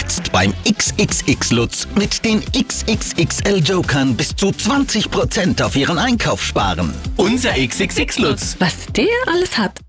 Jetzt beim XXX Lutz mit den XXXL Jokern bis zu 20% auf Ihren Einkauf sparen. Unser XXX Lutz. Was der alles hat.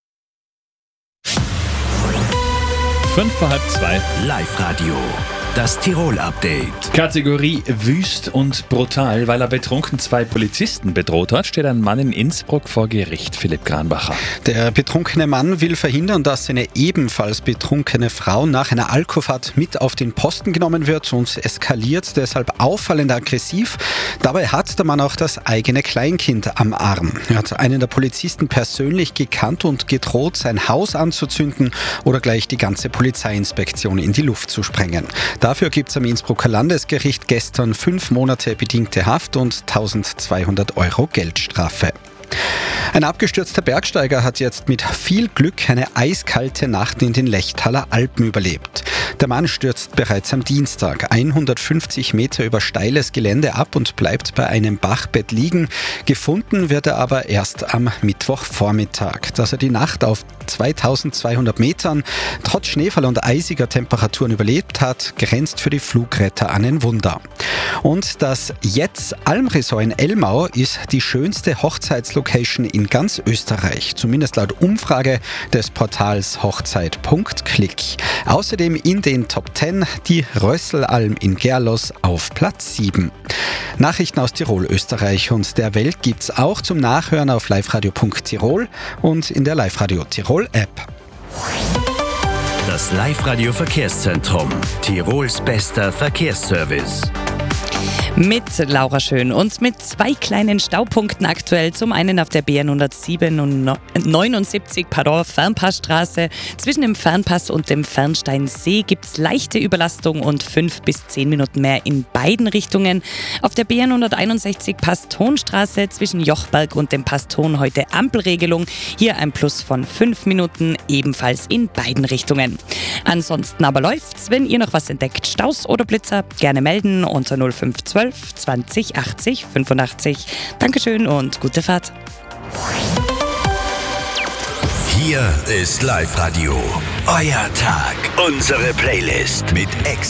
1:55. Live-Radio. Das Tirol-Update. Kategorie wüst und brutal. Weil er betrunken 2 Polizisten bedroht hat, steht ein Mann in Innsbruck vor Gericht. Philipp Granbacher. Der betrunkene Mann will verhindern, dass eine ebenfalls betrunkene Frau nach einer Alkofahrt mit auf den Posten genommen wird und eskaliert deshalb auffallend aggressiv. Dabei hat der Mann auch das eigene Kleinkind am Arm. Er hat einen der Polizisten persönlich gekannt und gedroht, sein Haus anzuzünden oder gleich die ganze Polizeiinspektion in die Luft zu sprengen. Dafür gibt es am Innsbrucker Landesgericht gestern 5 Monate bedingte Haft und 1.200 € Geldstrafe. Ein abgestürzter Bergsteiger hat jetzt mit viel Glück eine eiskalte Nacht in den Lechtaler Alpen überlebt. Der Mann stürzt bereits am Dienstag 150 Meter über steiles Gelände ab und bleibt bei einem Bachbett liegen. Gefunden wird er aber erst am Mittwochvormittag. Dass er die Nacht auf 2200 Metern trotz Schneefall und eisiger Temperaturen überlebt hat, grenzt für die Flugretter an ein Wunder. Und das Jetz Almresort in Elmau ist die schönste Hochzeitslocation in ganz Österreich, zumindest laut Umfrage des Portals Hochzeit.click. Außerdem in den Top 10 die Rösselalm in Gerlos auf Platz 7. Nachrichten aus Tirol, Österreich und der Welt gibt's auch zum Nachhören auf liveradio.tirol und in der Live-Radio Tirol App. Das Live-Radio Verkehrszentrum. Tirols bester Verkehrsservice. Mit Laura Schön und mit 2 kleinen Staupunkten aktuell. Zum einen auf der BN 179 Fernpassstraße. Zwischen dem Fernpass und dem Fernsteinsee gibt es leichte Überlastung und 5 bis 10 Minuten mehr in beiden Richtungen. Auf der BN 161 Pastonstraße zwischen Jochberg und dem Paston heute Ampelregelung. Hier ein Plus von 5 Minuten, ebenfalls in beiden Richtungen. Ansonsten aber läuft's. Wenn ihr noch was entdeckt, Staus oder Blitzer, gerne melden unter 0512 20 80 85. Dankeschön und gute Fahrt. Hier ist Live-Radio. Euer Tag. Unsere Playlist mit